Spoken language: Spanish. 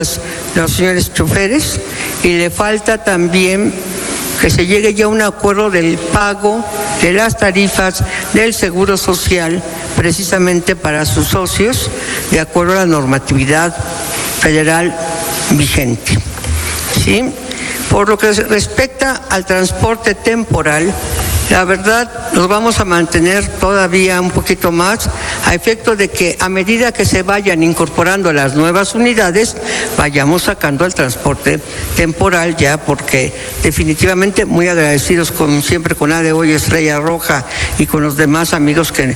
los señores choferes, y le falta también que se llegue ya a un acuerdo del pago de las tarifas del Seguro Social precisamente para sus socios, de acuerdo a la normatividad federal vigente. ¿Sí? Por lo que respecta al transporte temporal, la verdad nos vamos a mantener todavía un poquito más a efecto de que a medida que se vayan incorporando las nuevas unidades, vayamos sacando el transporte temporal ya, porque definitivamente muy agradecidos siempre con ADO y Estrella Roja y con los demás amigos que